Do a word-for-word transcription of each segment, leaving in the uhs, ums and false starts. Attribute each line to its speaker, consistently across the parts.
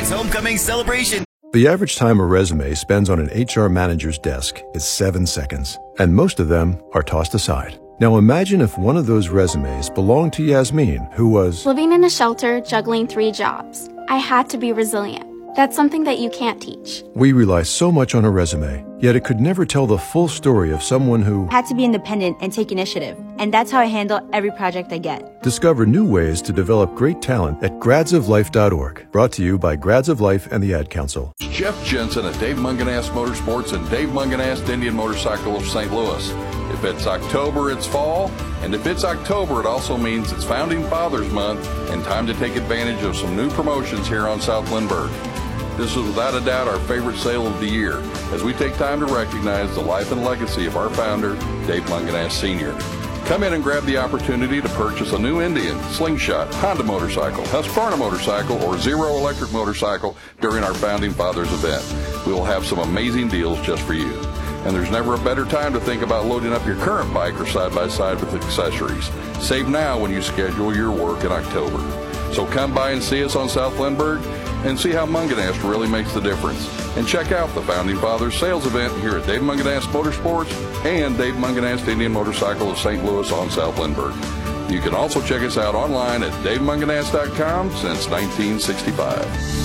Speaker 1: Braves homecoming celebration.
Speaker 2: The average time a resume spends on an H R manager's desk is seven seconds, and most of them are tossed aside. Now imagine if one of those resumes belonged to Yasmin, who was
Speaker 3: living in a shelter, juggling three jobs. I had to be resilient. That's something that you can't teach.
Speaker 2: We rely so much on a resume, yet it could never tell the full story of someone who
Speaker 4: had to be independent and take initiative. And that's how I handle every project I get.
Speaker 2: Discover new ways to develop great talent at grads of life dot org. Brought to you by Grads of Life and the Ad Council.
Speaker 5: Jeff Jensen at Dave Munganast Motorsports and Dave Munganast Indian Motorcycle of Saint Louis. If it's October, it's fall. And if it's October, it also means it's Founding Fathers Month and time to take advantage of some new promotions here on South Lindbergh. This is without a doubt our favorite sale of the year, as we take time to recognize the life and legacy of our founder, Dave Munganast Senior Come in and grab the opportunity to purchase a new Indian, Slingshot, Honda motorcycle, Husqvarna motorcycle, or Zero electric motorcycle during our Founding Fathers event. We will have some amazing deals just for you. And there's never a better time to think about loading up your current bike or side-by-side with accessories. Save now when you schedule your work in October. So come by and see us on South Lindbergh and see how Munganast really makes the difference. And check out the Founding Fathers sales event here at Dave Munganast Motorsports and Dave Munganast Indian Motorcycle of Saint Louis on South Lindbergh. You can also check us out online at dave munganast dot com since nineteen sixty-five.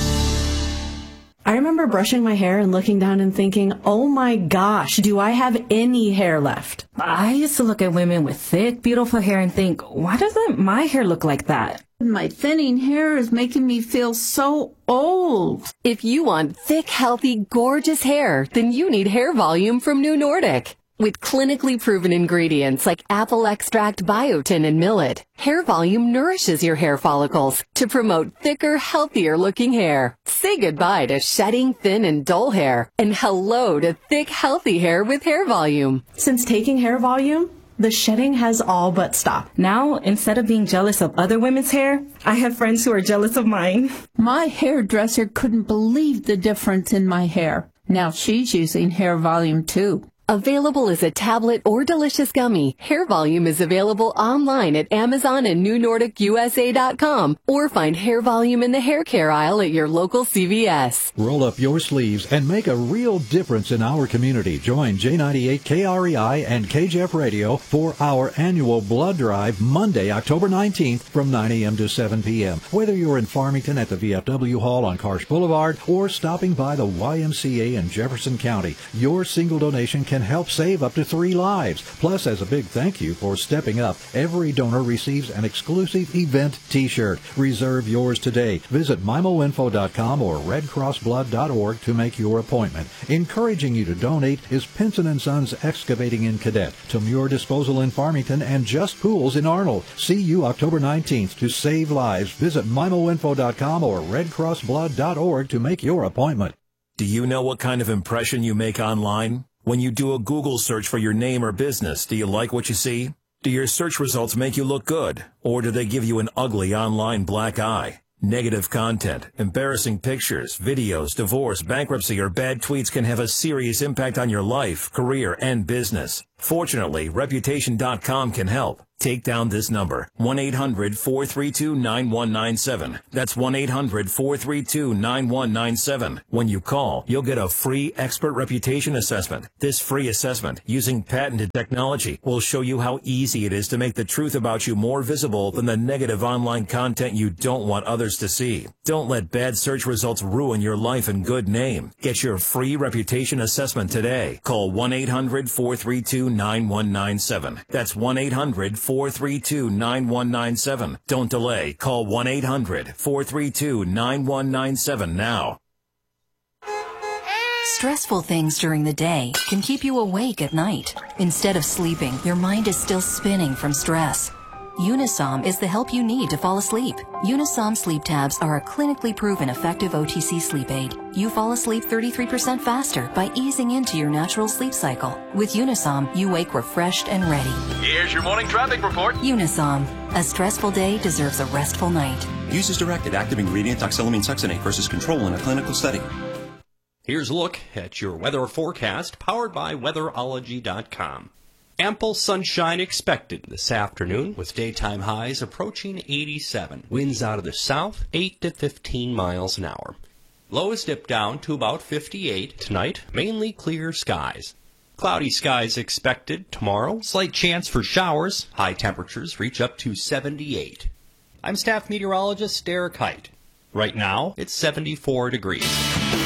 Speaker 6: I remember brushing my hair and looking down and thinking, oh my gosh, do I have any hair left?
Speaker 7: I used to look at women with thick, beautiful hair and think, why doesn't my hair look like that?
Speaker 8: My thinning hair is making me feel so old.
Speaker 9: If you want thick, healthy, gorgeous hair, then you need Hair Volume from New Nordic. With clinically proven ingredients like apple extract, biotin, and millet, Hair Volume nourishes your hair follicles to promote thicker, healthier-looking hair. Say goodbye to shedding, thin, and dull hair, and hello to thick, healthy hair with Hair Volume.
Speaker 6: Since taking Hair Volume, the shedding has all but stopped.
Speaker 7: Now, instead of being jealous of other women's hair, I have friends who are jealous of mine.
Speaker 8: My hairdresser couldn't believe the difference in my hair. Now she's using Hair Volume too.
Speaker 9: Available as a tablet or delicious gummy, Hair Volume is available online at Amazon and New Nordic U S A dot com, or find Hair Volume in the hair care aisle at your local C V S.
Speaker 10: Roll up your sleeves and make a real difference in our community. Join J ninety-eight K R E I and K J F Radio for our annual blood drive Monday, October nineteenth from nine a.m. to seven p.m. Whether you're in Farmington at the V F W Hall on Karsh Boulevard or stopping by the Y M C A in Jefferson County, your single donation can help save up to three lives. Plus, as a big thank you for stepping up, every donor receives an exclusive event t-shirt. Reserve yours today. Visit mimo info dot com or red cross blood dot org to make your appointment. Encouraging you to donate is Pinson and Sons Excavating in Cadet, Tamure Disposal in Farmington, and Just Pools in Arnold. See you October nineteenth to save lives. Visit mimo info dot com or red cross blood dot org to make your appointment.
Speaker 11: Do you know what kind of impression you make online? When you do a Google search for your name or business, do you like what you see? Do your search results make you look good? Or do they give you an ugly online black eye? Negative content, embarrassing pictures, videos, divorce, bankruptcy, or bad tweets can have a serious impact on your life, career, and business. Fortunately, Reputation dot com can help. Take down this number, one eight hundred four three two nine one nine seven. That's one eight hundred four three two nine one nine seven. When you call, you'll get a free expert reputation assessment. This free assessment, using patented technology, will show you how easy it is to make the truth about you more visible than the negative online content you don't want others to see. Don't let bad search results ruin your life and good name. Get your free reputation assessment today. Call one eight hundred four three two nine one nine seven. That's one eight hundred four three two nine one nine seven. Don't delay. Call one eight hundred four three two nine one nine seven now.
Speaker 12: Stressful things during the day can keep you awake at night. Instead of sleeping, your mind is still spinning from stress. Unisom is the help you need to fall asleep. Unisom sleep tabs are a clinically proven effective O T C sleep aid. You fall asleep thirty-three percent faster by easing into your natural sleep cycle. With Unisom, you wake refreshed and ready.
Speaker 13: Here's your morning traffic report.
Speaker 12: Unisom. A stressful day deserves a restful night.
Speaker 14: Use as directed. Active ingredient oxylamine succinate versus control in a clinical study.
Speaker 15: Here's a look at your weather forecast, powered by weatherology dot com. Ample sunshine expected this afternoon, with daytime highs approaching eighty-seven. Winds out of the south, eight to fifteen miles an hour. Lows dip down to about fifty-eight. Tonight, mainly clear skies. Cloudy skies expected tomorrow. Slight chance for showers. High temperatures reach up to seventy-eight. I'm staff meteorologist Derek Height. Right now, it's seventy-four degrees.